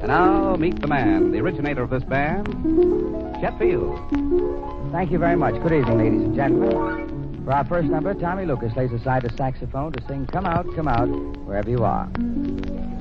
And now, meet the man, the originator of this band, Chet Field. Thank you very much. Good evening, ladies and gentlemen. For our first number, Tommy Lucas lays aside the saxophone to sing Come Out, wherever you are.